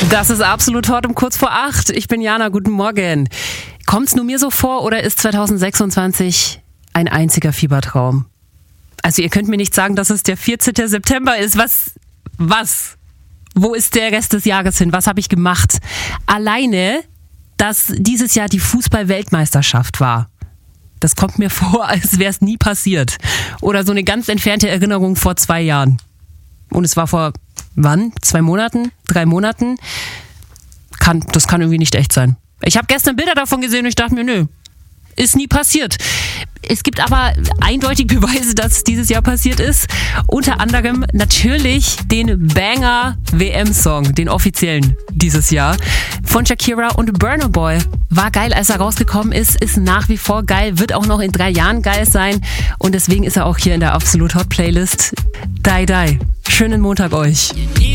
Das ist absolut hot um kurz vor 8. Ich bin Jana, guten Morgen. Kommt's nur mir so vor oder ist 2026 ein einziger Fiebertraum? Also ihr könnt mir nicht sagen, dass es der 14. September ist. Was? Wo ist der Rest des Jahres hin? Was habe ich gemacht? Alleine, dass dieses Jahr die Fußball-Weltmeisterschaft war. Das kommt mir vor, als wäre es nie passiert. Oder so eine ganz entfernte Erinnerung vor 2 Jahren. Und es war vor, wann? 2 Monaten? 3 Monaten? Das kann irgendwie nicht echt sein. Ich habe gestern Bilder davon gesehen und ich dachte mir, nö, ist nie passiert. Es gibt aber eindeutig Beweise, dass es dieses Jahr passiert ist. Unter anderem natürlich den Banger-WM-Song, den offiziellen dieses Jahr, von Shakira und Burna Boy. War geil, als er rausgekommen ist nach wie vor geil, wird auch noch in 3 Jahren geil sein. Und deswegen ist er auch hier in der Absolut Hot Playlist. Die. Schönen Montag euch.